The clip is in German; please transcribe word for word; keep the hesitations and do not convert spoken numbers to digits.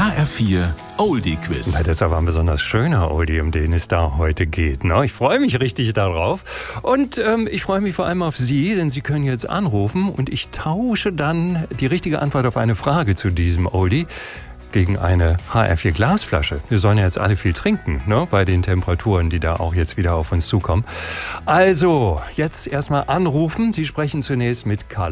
H R vier Oldie Quiz. Na, das ist aber ein besonders schöner Oldie, um den es da heute geht. Ne? Ich freue mich richtig darauf. Und ähm, ich freue mich vor allem auf Sie, denn Sie können jetzt anrufen und ich tausche dann die richtige Antwort auf eine Frage zu diesem Oldie gegen eine H R vier Glasflasche. Wir sollen ja jetzt alle viel trinken, ne? Bei den Temperaturen, die da auch jetzt wieder auf uns zukommen. Also, jetzt erstmal anrufen. Sie sprechen zunächst mit Karl